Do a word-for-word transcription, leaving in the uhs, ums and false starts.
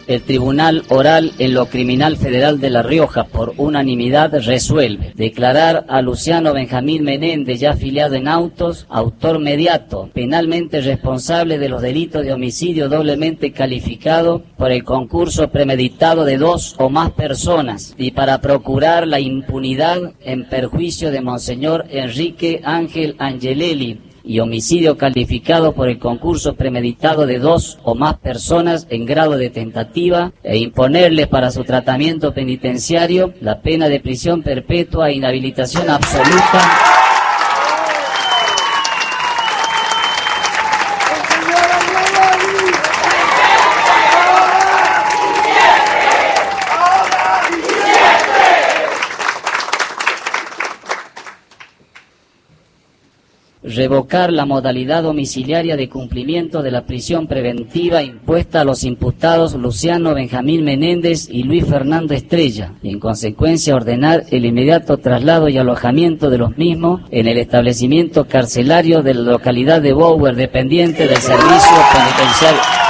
El Tribunal Oral en lo Criminal Federal de La Rioja, por unanimidad, resuelve declarar a Luciano Benjamín Menéndez, ya afiliado en Autos, autor mediato, penalmente responsable de los delitos de homicidio doblemente calificado por el concurso premeditado de dos o más personas y para procurar la impunidad en perjuicio de Monseñor Enrique Ángel Angelelli, y homicidio calificado por el concurso premeditado de dos o más personas en grado de tentativa, e imponerle para su tratamiento penitenciario la pena de prisión perpetua e inhabilitación absoluta. Revocar la modalidad domiciliaria de cumplimiento de la prisión preventiva impuesta a los imputados Luciano Benjamín Menéndez y Luis Fernando Estrella, y en consecuencia ordenar el inmediato traslado y alojamiento de los mismos en el establecimiento carcelario de la localidad de Bower, dependiente del Servicio Penitenciario.